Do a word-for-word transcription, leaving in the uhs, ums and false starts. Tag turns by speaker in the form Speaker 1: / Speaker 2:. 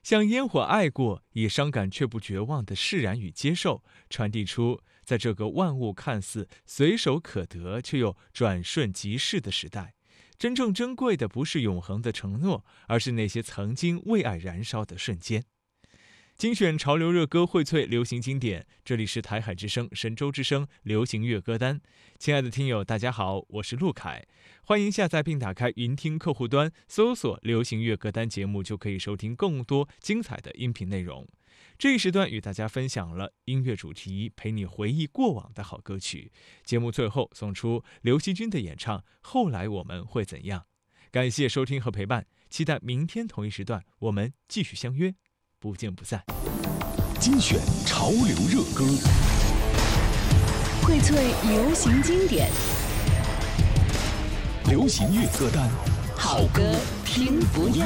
Speaker 1: 像烟火爱过，以伤感却不绝望的释然与接受，传递出在这个万物看似随手可得却又转瞬即逝的时代，真正珍贵的不是永恒的承诺，而是那些曾经为爱燃烧的瞬间。精选潮流热歌，荟萃流行经典，这里是台海之声、神州之声流行乐歌单。亲爱的听友，大家好，我是陆凯，欢迎下载并打开云听客户端，搜索流行乐歌单节目，就可以收听更多精彩的音频内容。这一时段与大家分享了音乐主题，陪你回忆过往的好歌曲。节目最后送出刘惜君的演唱《后来我们会怎样》。感谢收听和陪伴，期待明天同一时段我们继续相约，不见不散。
Speaker 2: 精选潮流热歌，
Speaker 3: 荟萃流行经典，
Speaker 2: 流行乐歌单，
Speaker 3: 好歌听不厌。